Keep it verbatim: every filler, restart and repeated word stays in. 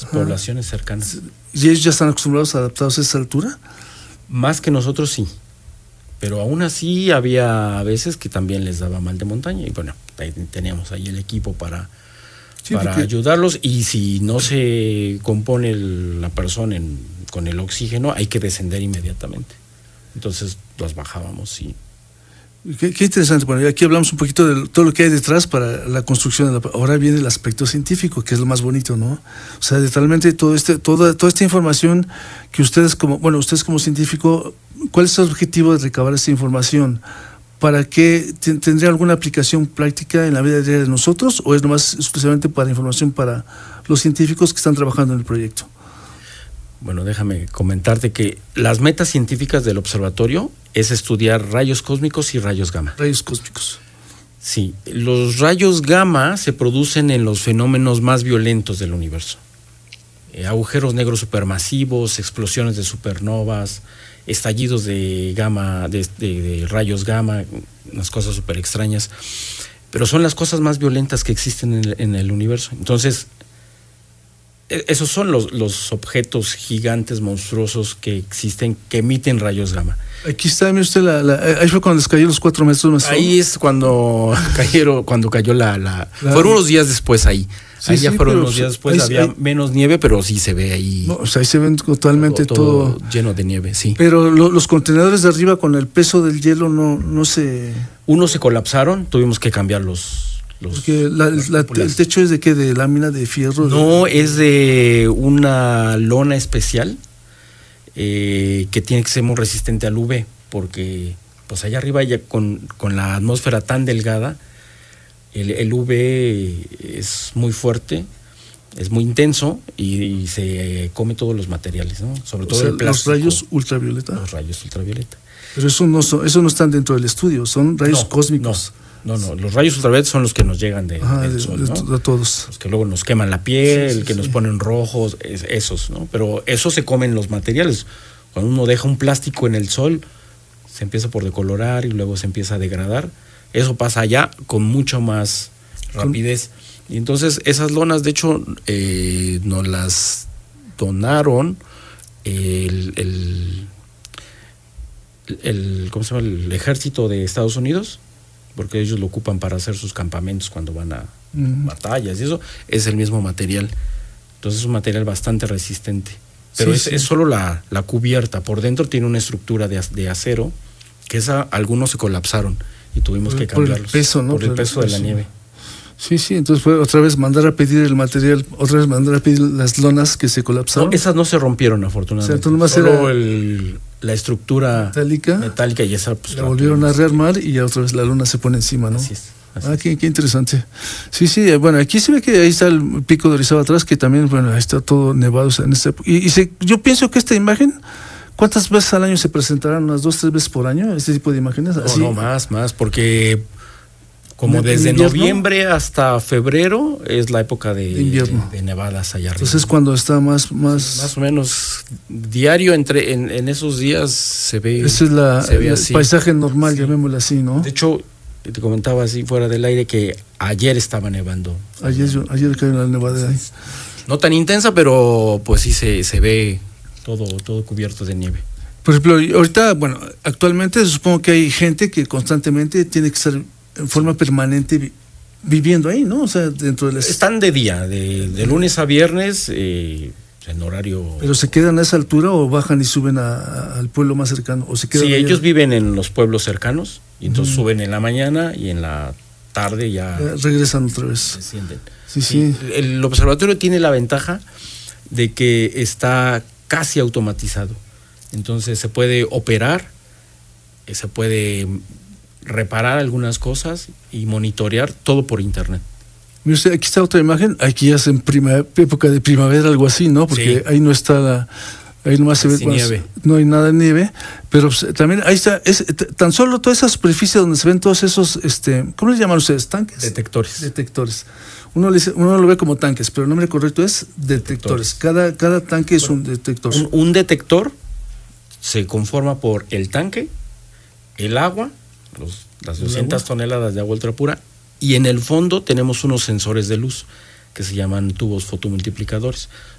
las Ajá. poblaciones cercanas. ¿Y ellos ya están acostumbrados, adaptados a esa altura? Más que nosotros, sí. Pero aún así había veces que también les daba mal de montaña. Y bueno, ahí teníamos ahí el equipo para, sí, para porque... ayudarlos. Y si no se compone el, la persona en, con el oxígeno, hay que descender inmediatamente. Entonces los bajábamos y... Qué, qué interesante. Bueno, aquí hablamos un poquito de todo lo que hay detrás para la construcción de la, ahora viene el aspecto científico, que es lo más bonito, ¿no? O sea, literalmente todo este, toda, toda esta información que ustedes como, bueno, ustedes como científico, ¿cuál es el objetivo de recabar esta información? ¿Para qué tendría alguna aplicación práctica en la vida diaria de nosotros o es nomás exclusivamente para información para los científicos que están trabajando en el proyecto? Bueno, déjame comentarte que las metas científicas del observatorio es estudiar rayos cósmicos y rayos gamma. Rayos cósmicos. Sí, los rayos gamma se producen en los fenómenos más violentos del universo. Eh, agujeros negros supermasivos, explosiones de supernovas, estallidos de gamma, de, de, de rayos gamma, unas cosas súper extrañas. Pero son las cosas más violentas que existen en el, en el universo. Entonces, esos son los, los objetos gigantes, monstruosos que existen, que emiten rayos gamma. Aquí está, mire usted, la, la, ahí fue cuando les cayó los cuatro metros más. Ahí es cuando cayeron, cuando cayó la, la, la... Fueron unos días después ahí. Sí, ahí ya sí, fueron unos días después, ahí, había ahí, menos nieve, pero sí se ve ahí. No, o sea, ahí se ven totalmente todo, todo lleno de nieve, sí. Pero lo, los contenedores de arriba con el peso del hielo no, no se... Unos se colapsaron, tuvimos que cambiarlos. Los, Porque la, la, el techo es de qué, de lámina de fierro. No, de... es de una lona especial eh, que tiene que ser muy resistente al U V, porque pues allá arriba ya con, con la atmósfera tan delgada, el, el U V es muy fuerte, es muy intenso y, y se come todos los materiales, ¿no? Sobre todo o sea, el plástico. Los rayos ultravioleta. Los rayos ultravioleta. Pero eso no, son, eso no están dentro del estudio, son rayos no, cósmicos. No. No, no, los rayos ultravioleta son los que nos llegan de, Ajá, del de, sol, de, ¿no? de todos. Los que luego nos queman la piel, sí, sí, que sí. nos ponen rojos, es, esos, ¿no? Pero eso se comen los materiales. Cuando uno deja un plástico en el sol, se empieza por decolorar y luego se empieza a degradar. Eso pasa allá con mucho más rapidez. Y entonces esas lonas, de hecho, eh, nos las donaron el, el, el, ¿cómo se llama? El ejército de Estados Unidos, porque ellos lo ocupan para hacer sus campamentos cuando van a uh-huh. batallas y eso, es el mismo material. Entonces es un material bastante resistente. Pero sí, es, sí. es solo la, la cubierta. Por dentro tiene una estructura de, de acero, que esa, algunos se colapsaron y tuvimos por, que cambiarlos. Por el peso, ¿no? Por el peso de la nieve. Sí, sí, entonces fue otra vez mandar a pedir el material, otra vez mandar a pedir las lonas que se colapsaron. No, esas no se rompieron, afortunadamente. O sea, solo era el, la estructura metálica, metálica y esa pues, la volvieron a rearmar y ya otra vez la lona se pone encima, ¿no? Así es. Así ah, qué, qué interesante. Sí, sí, bueno, aquí se ve que ahí está el pico de Orizaba atrás, que también, bueno, ahí está todo nevado. O sea, en este, y y se, yo pienso que esta imagen, ¿cuántas veces al año se presentarán? ¿Unas dos, tres veces por año? Este tipo de imágenes. No, así, no, más, más, porque como desde invierno, noviembre hasta febrero es la época de, de invierno, de, de nevadas allá arriba. Entonces es cuando está más, más, sí, más o menos diario entre en, en esos días se ve. Ese es la, se ve el así. Paisaje normal, sí. llamémoslo así, ¿no? De hecho, te comentaba así fuera del aire que ayer estaba nevando. Ayer, yo, ayer cayó una nevada ahí. Sí. No tan intensa, pero pues sí se, se ve todo, todo cubierto de nieve. Por ejemplo, ahorita, bueno, actualmente supongo que hay gente que constantemente tiene que estar en forma permanente vi, viviendo ahí, ¿no? O sea, dentro de las... Están de día, de, de lunes a viernes, eh, en horario... ¿Pero se quedan a esa altura o bajan y suben a, a, al pueblo más cercano? ¿O se quedan sí, allá? Ellos viven en los pueblos cercanos, y entonces uh-huh. suben en la mañana y en la tarde ya... ya regresan otra vez. Descienden. Sí, sí. sí. El observatorio tiene la ventaja de que está casi automatizado. Entonces se puede operar, se puede reparar algunas cosas y monitorear todo por internet. Mire usted, aquí está otra imagen, aquí ya es en prima, época de primavera, algo así, ¿no? Porque sí. ahí no está la... Ahí nomás se ve Sin nieve. No hay nada de nieve, pero pues, también ahí está, es, tan solo toda esa superficie donde se ven todos esos, este, ¿cómo les llaman ustedes? ¿Tanques? Detectores. Detectores. Uno, le dice, uno lo ve como tanques, pero el nombre correcto es detectores. detectores. Cada, cada tanque es bueno, un detector. Un, un detector se conforma por el tanque, el agua, los, las doscientas toneladas de agua ultra pura, y en el fondo tenemos unos sensores de luz que se llaman tubos fotomultiplicadores.